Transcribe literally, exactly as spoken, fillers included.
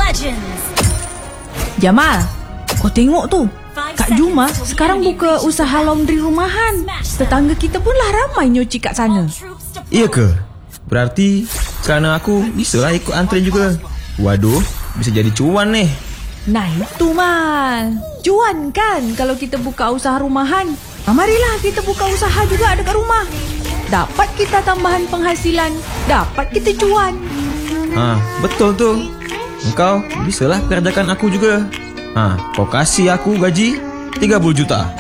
Jamal, kau tengok tu, Kak Juma sekarang buka usaha laundry rumahan. Tetangga kita pun lah ramai nyuci kat sana. Iya ke? Berarti kerana aku bisalah ikut antren juga. Waduh, bisa jadi cuan nih. Nah itu Mal, cuan kan kalau kita buka usaha rumahan. Nah, marilah kita buka usaha juga dekat rumah. Dapat kita tambahan penghasilan, dapat kita cuan. Ah, betul tu. Engkau bisalah kerjakan aku juga. Ah, kau kasih aku gaji tiga puluh juta.